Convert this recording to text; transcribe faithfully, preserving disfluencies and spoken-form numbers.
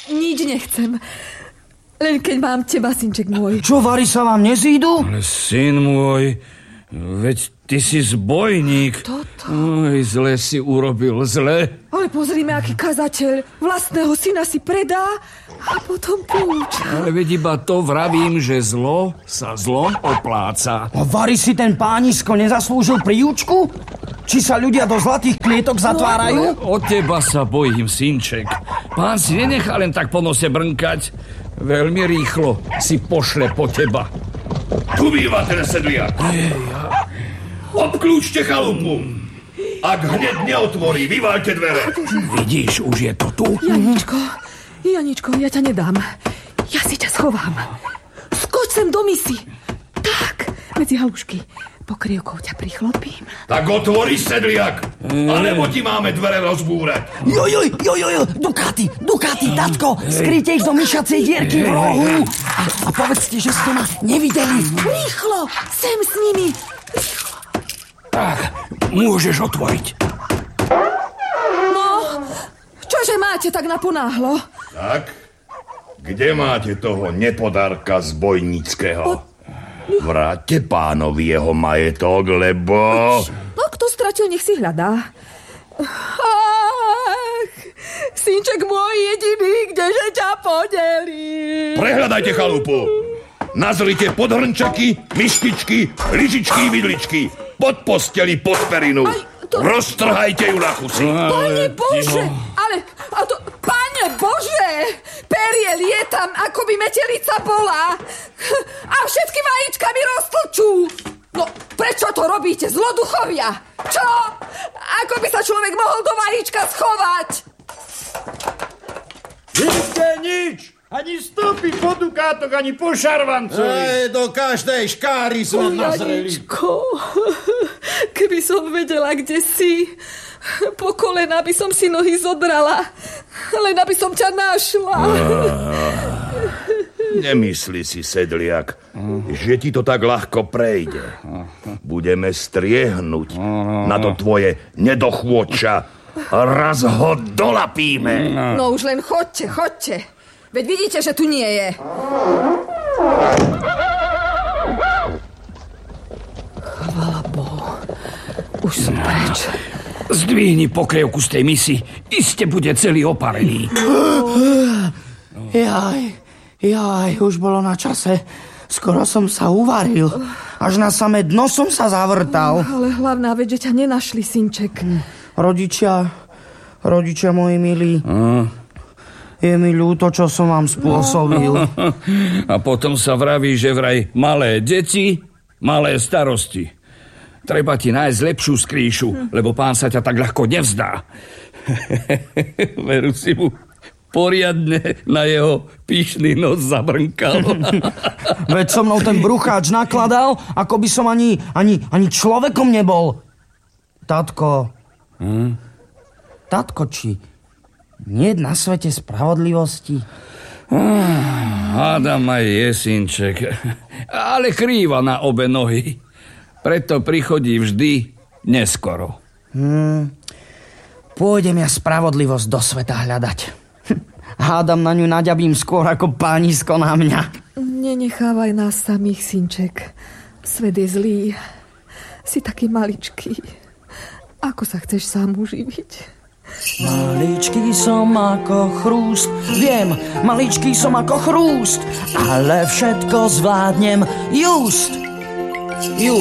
nič nechcem. Len keď mám teba, synček môj. Čo, vary sa vám nezídu? Ale syn môj, veď ty si zbojník. Toto. Oj, zle si urobil, zle. Ale pozrime, aký kazateľ. Vlastného syna si predá a potom pouča. Ale veď iba to vravím, že zlo sa zlom opláca. A vary si ten pánisko nezaslúžil príučku? Či sa ľudia do zlatých klietok zatvárajú? No, od teba sa bojím, synček. Pán si nenechá len tak po nose brnkať. Veľmi rýchlo si pošle po teba. Tu býva ten sedliak. Obklúčte chalupu. Ak hneď neotvorí, vyváľte dvere. Vidíš, už je to tu. Janičko, Janičko, ja ťa nedám. Ja si ťa schovám. Skoč sem do misy. Tak, medzi halušky. Pokrievkou ťa prichlopím. Tak otvorí, sedliak. Alebo ti máme dvere rozbúrať. Joj, joj, joj, joj, Dukáty, Dukáty, tatko, skryjte ich do myšacej dierky v rohu. A, a povedzte, že ste ma nevideli. Rýchlo, sem s nimi. Rýchlo. Tak, môžeš otvoriť. No, čože máte tak naponáhlo? Tak, kde máte toho nepodárka zbojníckeho? Vráťte pánovi jeho majetok, lebo... No, kto stratil, nech si hľadá. Ach, synček môj jediný, kdeže ťa podelí. Prehľadajte chalupu. Nazrite pod hrnčaky, myštičky, lyžičky, vidličky. Pod posteli, pod perinu. To... Roztrhajte ju na kusy. Pane Bože, ale... A to, Pane Bože, perie lietam, ako by metelica bola. A všetky vajíčka mi roztlčú. No, prečo to robíte, zloduchovia? Čo? Ako by sa človek mohol do vajíčka schovať? Nikde nič. Ani stúpiť po dukátok, ani po šarvancovi. Ej, do každej škáry sme nazreli. Janičko, keby som vedela, kde si, po kolena by som si nohy zodrala, len aby som ťa našla. Nemyslí si, sedliak, že ti to tak ľahko prejde. Budeme striehnúť na to tvoje nedochôdča a raz ho dolapíme. No už len chodte, chodte. Veď vidíte, že tu nie je. Chvala Bohu. Už som preč. Zdvihni pokrievku z tej misy. Iste bude celý oparený. Jaj, jaj, už bolo na čase. Skoro som sa uvaril. Až na samé dno som sa zavrtal. Ale hlavná vec, že ťa nenašli, synček. Rodičia, rodičia moji milí. Je mi ľúto, čo som vám spôsobil. A potom sa vraví, že vraj malé deti, malé starosti. Treba ti nájsť lepšiu skrýšu, lebo pán sa ťa tak ľahko nevzdá. Veru si mu poriadne na jeho pyšný nos zabrnkal. Veď so mnou ten brucháč nakladal, ako by som ani, ani, ani človekom nebol. Tatko, hm? Tatko, či nie na svete spravodlivosti? Hádam aj je, synček. Ale krýva na obe nohy. Preto prichodí vždy neskoro. Hmm. Pôjdem ja spravodlivosť do sveta hľadať. Hádam na ňu naďabím skôr ako pánisko na mňa. Nenechávaj nás samých, synček. Svet je zlý. Si taký maličký. Ako sa chceš sám uživiť? Maličký som ako chrúst, viem, maličký som ako chrúst, ale všetko zvládnem just, just.